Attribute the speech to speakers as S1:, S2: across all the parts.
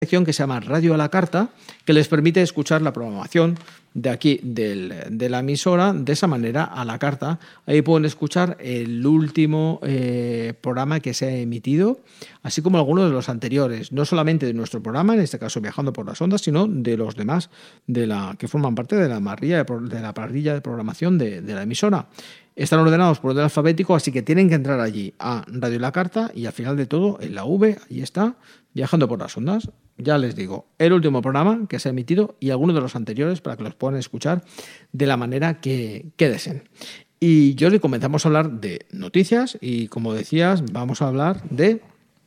S1: sección que se llama Radio a la Carta, que les permite escuchar la programación de aquí, de la emisora, de esa manera, a la carta. Ahí pueden escuchar el último programa que se ha emitido, así como algunos de los anteriores, no solamente de nuestro programa, en este caso Viajando por las Ondas, sino de los demás que forman parte de la parrilla de programación de la emisora. Están ordenados por orden alfabético, así que tienen que entrar allí a Radio La Carta y al final de todo, en la V, ahí está, Viajando por las Ondas. Ya les digo, el último programa que se ha emitido y algunos de los anteriores para que los puedan escuchar de la manera que deseen. Y Jordi, comenzamos a hablar de noticias y, como decías, vamos a hablar de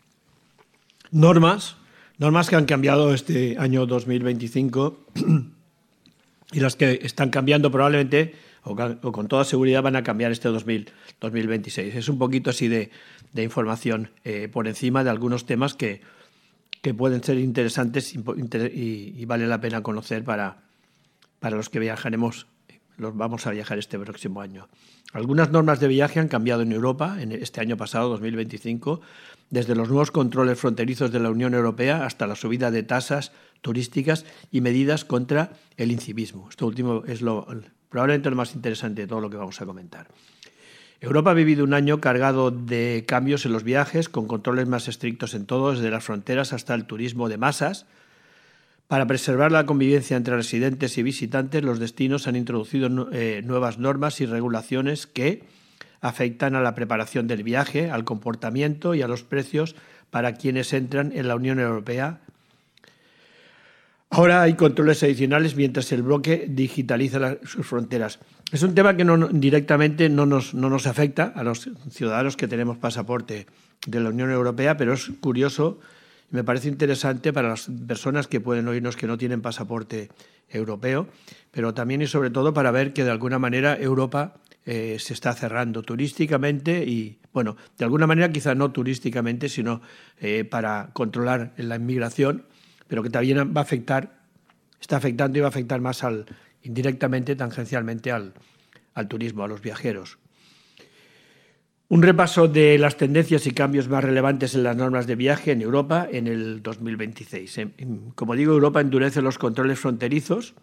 S2: normas que han cambiado este año 2025 y las que están cambiando probablemente o con toda seguridad van a cambiar este 2026. Es un poquito así de información por encima de algunos temas que pueden ser interesantes y vale la pena conocer para los que vamos a viajar este próximo año. Algunas normas de viaje han cambiado en Europa en este año pasado, 2025, desde los nuevos controles fronterizos de la Unión Europea hasta la subida de tasas turísticas y medidas contra el incivismo. Esto último es probablemente lo más interesante de todo lo que vamos a comentar. Europa ha vivido un año cargado de cambios en los viajes, con controles más estrictos en todo, desde las fronteras hasta el turismo de masas. Para preservar la convivencia entre residentes y visitantes, los destinos han introducido nuevas normas y regulaciones que afectan a la preparación del viaje, al comportamiento y a los precios para quienes entran en la Unión Europea. Ahora hay controles adicionales mientras el bloque digitaliza sus fronteras. Es un tema que directamente no nos afecta a los ciudadanos que tenemos pasaporte de la Unión Europea, pero es curioso y me parece interesante para las personas que pueden oírnos que no tienen pasaporte europeo, pero también y sobre todo para ver que de alguna manera Europa se está cerrando turísticamente y, bueno, de alguna manera quizá no turísticamente, sino para controlar la inmigración, pero que también está afectando y va a afectar más indirectamente, tangencialmente al turismo, a los viajeros. Un repaso de las tendencias y cambios más relevantes en las normas de viaje en Europa en el 2026. Como digo, Europa endurece los controles fronterizos.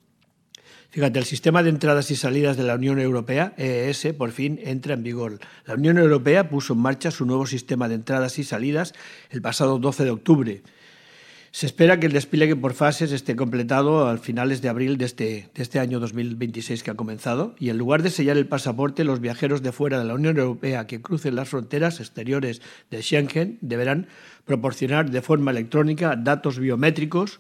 S2: Fíjate, el sistema de entradas y salidas de la Unión Europea, EES, por fin entra en vigor. La Unión Europea puso en marcha su nuevo sistema de entradas y salidas el pasado 12 de octubre. Se espera que el despliegue por fases esté completado a finales de abril de este año 2026 que ha comenzado, y en lugar de sellar el pasaporte, los viajeros de fuera de la Unión Europea que crucen las fronteras exteriores de Schengen deberán proporcionar de forma electrónica datos biométricos,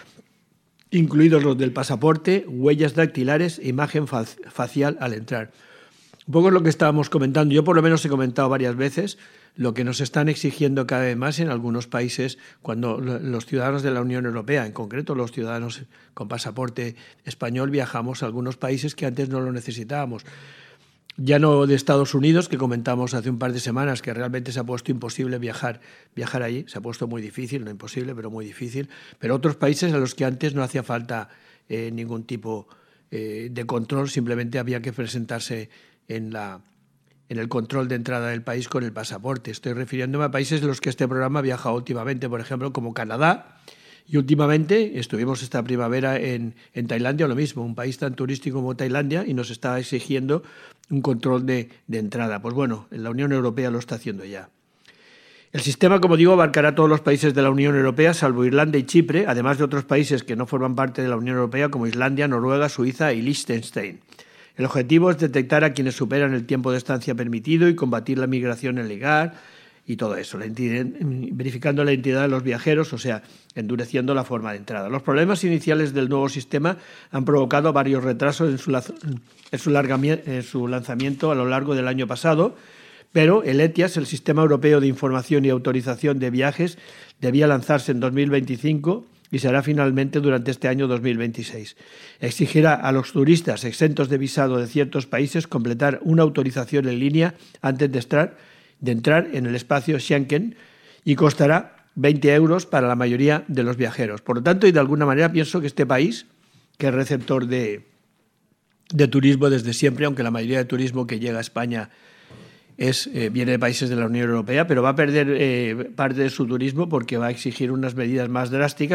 S2: incluidos los del pasaporte, huellas dactilares e imagen facial al entrar. Un poco es lo que estábamos comentando. Yo por lo menos he comentado varias veces lo que nos están exigiendo cada vez más en algunos países cuando los ciudadanos de la Unión Europea, en concreto los ciudadanos con pasaporte español, viajamos a algunos países que antes no lo necesitábamos. Ya no de Estados Unidos, que comentamos hace un par de semanas que realmente se ha puesto imposible viajar allí, se ha puesto muy difícil, no imposible, pero muy difícil, pero otros países a los que antes no hacía falta ningún tipo de control, simplemente había que presentarse en el control de entrada del país con el pasaporte. Estoy refiriéndome a países en los que este programa ha viajado últimamente, por ejemplo, como Canadá, y últimamente estuvimos esta primavera en Tailandia, lo mismo, un país tan turístico como Tailandia, y nos está exigiendo un control de entrada. Pues bueno, la Unión Europea lo está haciendo ya. El sistema, como digo, abarcará a todos los países de la Unión Europea, salvo Irlanda y Chipre, además de otros países que no forman parte de la Unión Europea, como Islandia, Noruega, Suiza y Liechtenstein. El objetivo es detectar a quienes superan el tiempo de estancia permitido y combatir la migración ilegal y todo eso, verificando la identidad de los viajeros, o sea, endureciendo la forma de entrada. Los problemas iniciales del nuevo sistema han provocado varios retrasos en su lanzamiento a lo largo del año pasado, pero el ETIAS, el Sistema Europeo de Información y Autorización de Viajes, debía lanzarse en 2025 y se hará finalmente durante este año 2026. Exigirá a los turistas exentos de visado de ciertos países completar una autorización en línea antes de entrar en el espacio Schengen y costará 20 euros para la mayoría de los viajeros. Por lo tanto, y de alguna manera pienso que este país, que es receptor de turismo desde siempre, aunque la mayoría de turismo que llega a España viene de países de la Unión Europea, pero va a perder parte de su turismo porque va a exigir unas medidas más drásticas.